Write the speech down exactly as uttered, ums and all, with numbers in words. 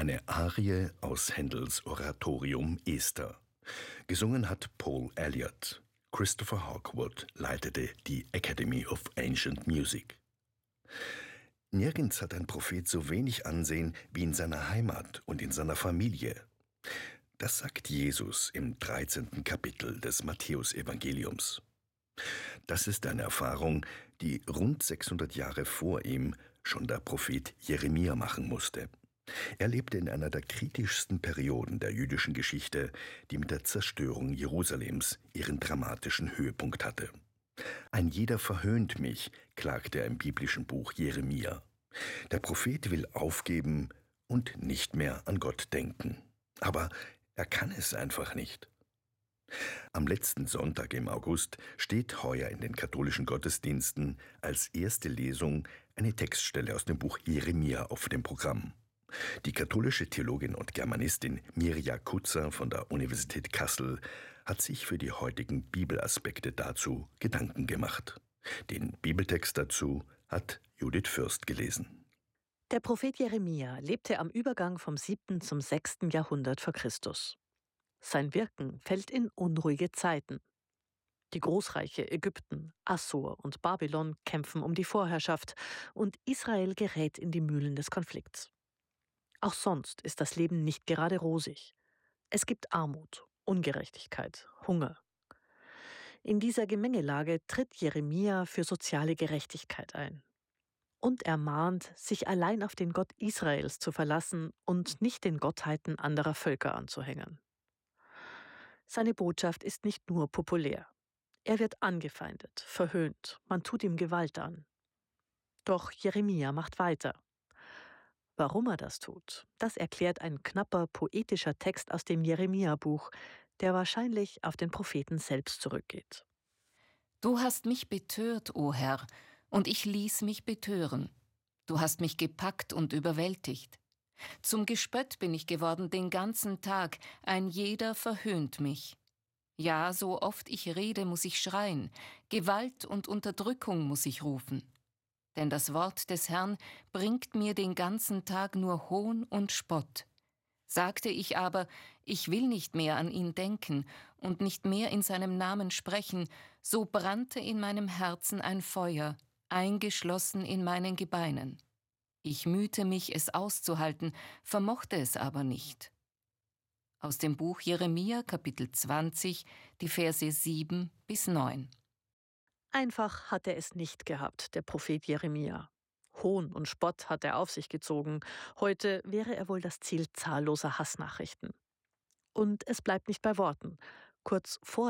Eine Arie aus Händels Oratorium Esther. Gesungen hat Paul Elliott. Christopher Hawkwood leitete die Academy of Ancient Music. Nirgends hat ein Prophet so wenig Ansehen wie in seiner Heimat und in seiner Familie. Das sagt Jesus im dreizehnten Kapitel des Matthäusevangeliums. Das ist eine Erfahrung, die rund sechshundert Jahre vor ihm schon der Prophet Jeremia machen musste. Er lebte in einer der kritischsten Perioden der jüdischen Geschichte, die mit der Zerstörung Jerusalems ihren dramatischen Höhepunkt hatte. Ein jeder verhöhnt mich, klagte er im biblischen Buch Jeremia. Der Prophet will aufgeben und nicht mehr an Gott denken. Aber er kann es einfach nicht. Am letzten Sonntag im August steht heuer in den katholischen Gottesdiensten als erste Lesung eine Textstelle aus dem Buch Jeremia auf dem Programm. Die katholische Theologin und Germanistin Mirja Kutzer von der Universität Kassel hat sich für die heutigen Bibelaspekte dazu Gedanken gemacht. Den Bibeltext dazu hat Judith Fürst gelesen. Der Prophet Jeremia lebte am Übergang vom siebten zum sechsten Jahrhundert vor Christus. Sein Wirken fällt in unruhige Zeiten. Die Großreiche Ägypten, Assur und Babylon kämpfen um die Vorherrschaft und Israel gerät in die Mühlen des Konflikts. Auch sonst ist das Leben nicht gerade rosig. Es gibt Armut, Ungerechtigkeit, Hunger. In dieser Gemengelage tritt Jeremia für soziale Gerechtigkeit ein. Und er mahnt, sich allein auf den Gott Israels zu verlassen und nicht den Gottheiten anderer Völker anzuhängen. Seine Botschaft ist nicht nur populär. Er wird angefeindet, verhöhnt, man tut ihm Gewalt an. Doch Jeremia macht weiter. Warum er das tut, das erklärt ein knapper, poetischer Text aus dem Jeremia-Buch, der wahrscheinlich auf den Propheten selbst zurückgeht. Du hast mich betört, o Herr, und ich ließ mich betören. Du hast mich gepackt und überwältigt. Zum Gespött bin ich geworden den ganzen Tag, ein jeder verhöhnt mich. Ja, so oft ich rede, muss ich schreien, Gewalt und Unterdrückung muss ich rufen. Denn das Wort des Herrn bringt mir den ganzen Tag nur Hohn und Spott. Sagte ich aber, ich will nicht mehr an ihn denken und nicht mehr in seinem Namen sprechen, so brannte in meinem Herzen ein Feuer, eingeschlossen in meinen Gebeinen. Ich mühte mich, es auszuhalten, vermochte es aber nicht. Aus dem Buch Jeremia, Kapitel zwanzig, die Verse sieben bis neun. Einfach hat er es nicht gehabt, der Prophet Jeremia. Hohn und Spott hat er auf sich gezogen. Heute wäre er wohl das Ziel zahlloser Hassnachrichten. Und es bleibt nicht bei Worten. Kurz vor